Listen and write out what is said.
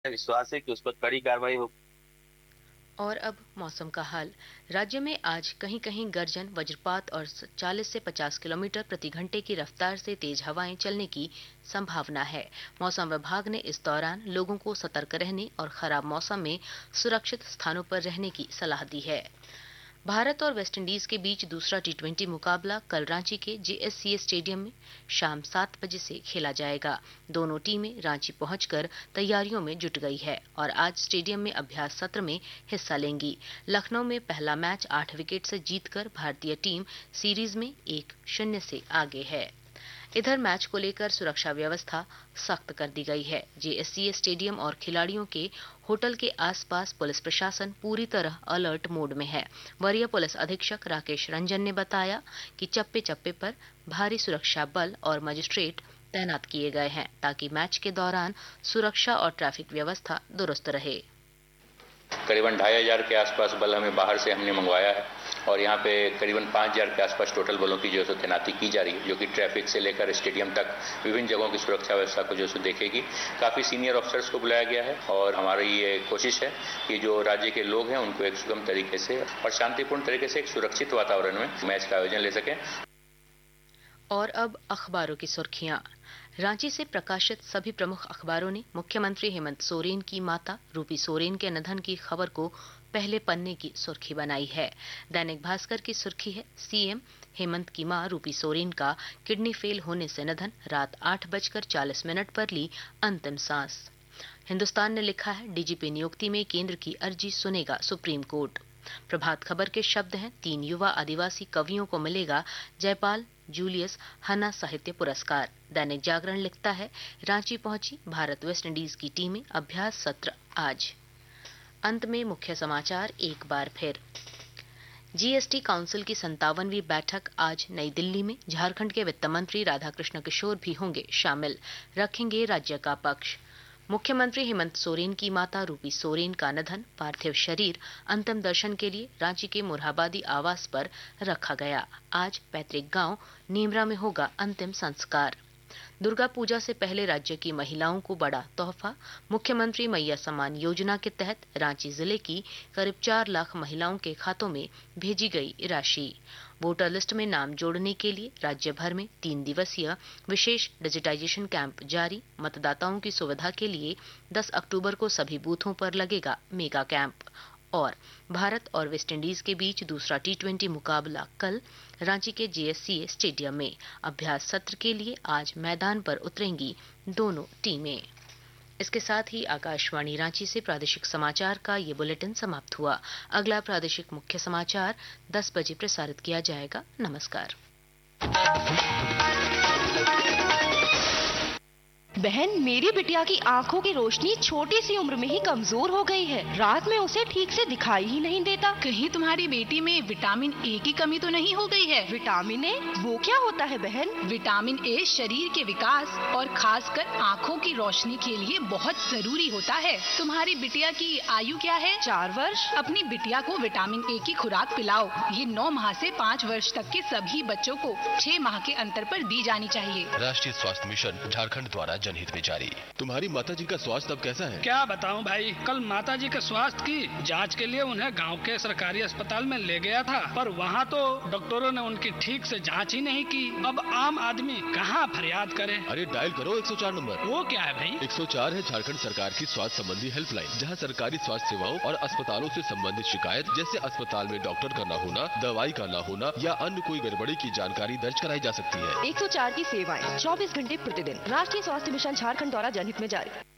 विश्वास है कि उस पर कड़ी कार्रवाई होगी। और अब मौसम का हाल। राज्य में आज कहीं कहीं गर्जन वज्रपात और 40 से 50 किलोमीटर प्रति घंटे की रफ्तार से तेज हवाएं चलने की संभावना है। मौसम विभाग ने इस दौरान लोगों को सतर्क रहने और खराब मौसम में सुरक्षित स्थानों पर रहने की सलाह दी है। भारत और वेस्टइंडीज के बीच दूसरा टी20 मुकाबला कल रांची के जेएससीए स्टेडियम में शाम 7 बजे से खेला जाएगा। दोनों टीमें रांची पहुंचकर तैयारियों में जुट गई है और आज स्टेडियम में अभ्यास सत्र में हिस्सा लेंगी। लखनऊ में पहला मैच 8 विकेट से जीतकर भारतीय टीम सीरीज में 1-0 से आगे है। इधर मैच को लेकर सुरक्षा व्यवस्था सख्त कर दी गई है। जेएससीए स्टेडियम और खिलाड़ियों के होटल के आसपास पुलिस प्रशासन पूरी तरह अलर्ट मोड में है। वरीय पुलिस अधीक्षक राकेश रंजन ने बताया कि चप्पे चप्पे पर भारी सुरक्षा बल और मजिस्ट्रेट तैनात किए गए हैं ताकि मैच के दौरान सुरक्षा और ट्रैफिक व्यवस्था दुरुस्त रहे। करीबन 2500 के आसपास बल हमें बाहर से हमने मंगवाया है और यहाँ पे करीबन 5000 के आसपास टोटल बलों की जो है तैनाती की जा रही है, जो कि ट्रैफिक से लेकर स्टेडियम तक विभिन्न जगहों की सुरक्षा व्यवस्था को जो है देखेगी। काफ़ी सीनियर ऑफिसर्स को बुलाया गया है और हमारी ये कोशिश है कि जो राज्य के लोग हैं उनको एक सुगम तरीके से और शांतिपूर्ण तरीके से एक सुरक्षित वातावरण में मैच का आयोजन ले सकें। और अब अखबारों की सुर्खियां। रांची से प्रकाशित सभी प्रमुख अखबारों ने मुख्यमंत्री हेमंत सोरेन की माता रूपी सोरेन के निधन की खबर को पहले पन्ने की सुर्खी बनाई है। दैनिक भास्कर की सुर्खी है, सीएम हेमंत की मां रूपी सोरेन का किडनी फेल होने से निधन, रात 8:40 पर ली अंतिम सांस। हिंदुस्तान ने लिखा है, डीजीपी नियुक्ति में केंद्र की अर्जी सुनेगा सुप्रीम कोर्ट। प्रभात खबर के शब्द हैं, 3 युवा आदिवासी कवियों को मिलेगा जयपाल जूलियस हन्ना साहित्य पुरस्कार। दैनिक जागरण लिखता है, रांची पहुंची भारत वेस्टइंडीज की टीमें, अभ्यास सत्र आज। अंत में मुख्य समाचार एक बार फिर। जीएसटी काउंसिल की 57वीं बैठक आज नई दिल्ली में। झारखंड के वित्त मंत्री राधाकृष्ण किशोर भी होंगे शामिल, रखेंगे राज्य का पक्ष। मुख्यमंत्री हेमंत सोरेन की माता रूपी सोरेन का निधन, पार्थिव शरीर अंतिम दर्शन के लिए रांची के मुरहाबादी आवास पर रखा गया। आज पैतृक गांव नीमरा में होगा अंतिम संस्कार। दुर्गा पूजा से पहले राज्य की महिलाओं को बड़ा तोहफा, मुख्यमंत्री मैया सम्मान योजना के तहत रांची जिले की करीब 4 लाख महिलाओं के खातों में भेजी गई राशि। वोटर लिस्ट में नाम जोड़ने के लिए राज्य भर में 3 दिवसीय विशेष डिजिटाइजेशन कैंप जारी। मतदाताओं की सुविधा के लिए 10 अक्टूबर को सभी बूथों पर लगेगा मेगा कैंप। और भारत और वेस्टइंडीज के बीच दूसरा टी20 मुकाबला कल रांची के जेएससीए स्टेडियम में। अभ्यास सत्र के लिए आज मैदान पर उतरेंगी दोनों टीमें। इसके साथ ही आकाशवाणी रांची से प्रादेशिक समाचार का ये बुलेटिन समाप्त हुआ। अगला प्रादेशिक मुख्य समाचार 10 बजे प्रसारित किया जाएगा। नमस्कार। बहन, मेरी बिटिया की आंखों की रोशनी छोटी सी उम्र में ही कमजोर हो गई है। रात में उसे ठीक से दिखाई ही नहीं देता। कहीं तुम्हारी बेटी में विटामिन ए की कमी तो नहीं हो गई है? Vitamin A? वो क्या होता है बहन? विटामिन ए शरीर के विकास और खासकर आँखों की रोशनी के लिए बहुत जरूरी होता है। तुम्हारी बिटिया की आयु क्या है? 4 वर्ष। अपनी बिटिया को विटामिन ए की खुराक पिलाओ। ये 9 माह से 5 वर्ष तक के सभी बच्चों को 6 माह के अंतर पर दी जानी चाहिए। राष्ट्रीय स्वास्थ्य मिशन झारखंड द्वारा जनहित में जारी। तुम्हारी माताजी का स्वास्थ्य अब कैसा है? क्या बताऊं भाई, कल माताजी के स्वास्थ्य की जांच के लिए उन्हें गांव के सरकारी अस्पताल में ले गया था, पर वहां तो डॉक्टरों ने उनकी ठीक से जांच ही नहीं की। अब आम आदमी कहां फरियाद करे? अरे डायल करो 104 नंबर। वो क्या है भाई? 104 है झारखंड सरकार की स्वास्थ्य संबंधी हेल्पलाइन, जहां सरकारी स्वास्थ्य सेवाओं और अस्पतालों से संबंधित शिकायत जैसे अस्पताल में डॉक्टर का न होना, दवाई का न होना या अन्य कोई गड़बड़ी की जानकारी दर्ज कराई जा सकती है। 104 की सेवाएं 24 घंटे प्रतिदिन। राष्ट्रीय स्वास्थ्य मिशन झारखंड द्वारा जनहित में जारी।